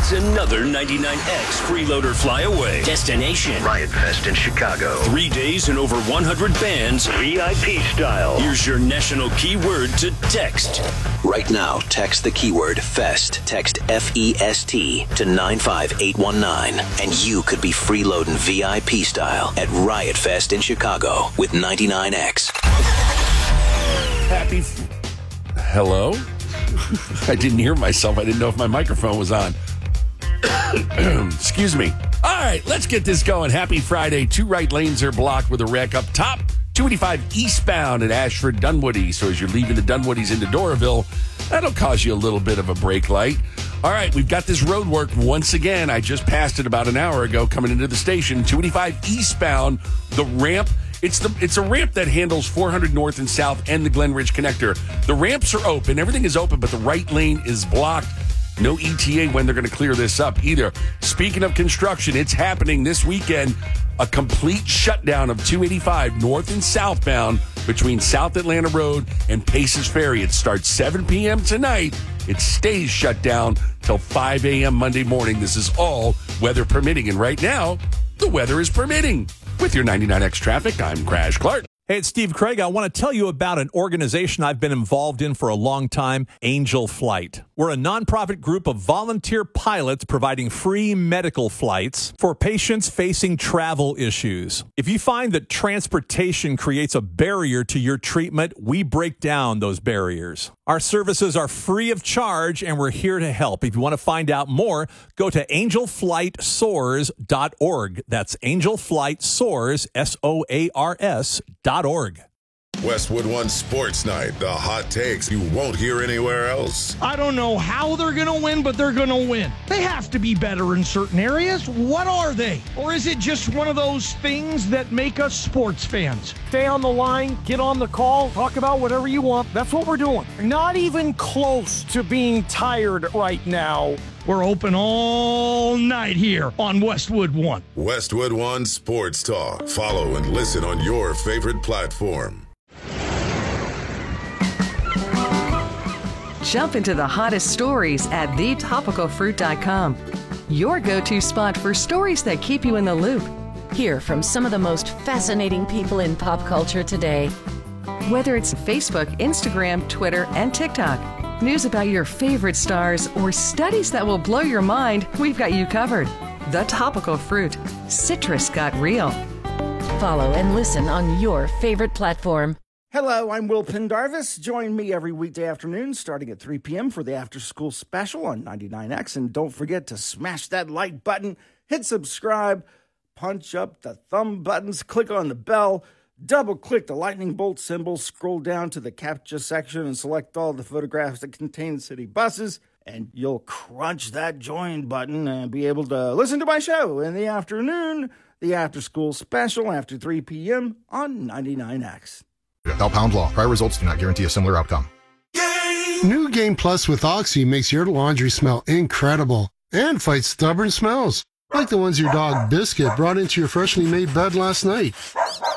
It's another 99X Freeloader Flyaway. Destination Riot Fest in Chicago. 3 days and over 100 bands. VIP style. Here's your national keyword to text. Right now, text the keyword FEST. Text FEST to 95819. And you could be freeloading VIP style at Riot Fest in Chicago with 99X. Hello? I didn't hear myself. I didn't know if my microphone was on. Excuse me. All right, let's get this going. Happy Friday. 2 right lanes are blocked with a wreck up top. 285 eastbound at Ashford Dunwoody. So as you're leaving the Dunwoodies into Doraville, that'll cause you a little bit of a brake light. All right, we've got this road work once again. I just passed it about an hour ago coming into the station. 285 eastbound, the ramp. It's a ramp that handles 400 north and south and the Glen Ridge connector. The ramps are open. Everything is open, but the right lane is blocked. No ETA when they're going to clear this up either. Speaking of construction, it's happening this weekend. A complete shutdown of 285 north and southbound between South Atlanta Road and Paces Ferry. It starts 7 p.m. tonight. It stays shut down till 5 a.m. Monday morning. This is all weather permitting. And right now, the weather is permitting. With your 99X traffic, I'm Crash Clark. Hey, it's Steve Craig. I want to tell you about an organization I've been involved in for a long time, Angel Flight. We're a nonprofit group of volunteer pilots providing free medical flights for patients facing travel issues. If you find that transportation creates a barrier to your treatment, we break down those barriers. Our services are free of charge, and we're here to help. If you want to find out more, go to angelflightsoars.org. That's angelflightsoars, SOARS.org. Westwood One Sports Night, the hot takes you won't hear anywhere else. I don't know how they're going to win, but they're going to win. They have to be better in certain areas. What are they? Or is it just one of those things that make us sports fans? Stay on the line, get on the call, talk about whatever you want. That's what we're doing. Not even close to being tired right now. We're open all night here on Westwood One. Westwood One Sports Talk. Follow and listen on your favorite platform. Jump into the hottest stories at thetopicalfruit.com. Your go-to spot for stories that keep you in the loop. Hear from some of the most fascinating people in pop culture today. Whether it's Facebook, Instagram, Twitter, and TikTok, news about your favorite stars, or studies that will blow your mind, we've got you covered. The Topical Fruit. Citrus got real. Follow and listen on your favorite platform. Hello, I'm Will Pendarvis. Join me every weekday afternoon starting at 3 p.m. for the After School Special on 99X. And don't forget to smash that like button, hit subscribe, punch up the thumb buttons, click on the bell, double-click the lightning bolt symbol, scroll down to the CAPTCHA section and select all the photographs that contain city buses, and you'll crunch that join button and be able to listen to my show in the afternoon, the After School Special after 3 p.m. on 99X. Bell Pound Law. Prior results do not guarantee a similar outcome. New Game Plus with Oxy makes your laundry smell incredible and fights stubborn smells, like the ones your dog Biscuit brought into your freshly made bed last night.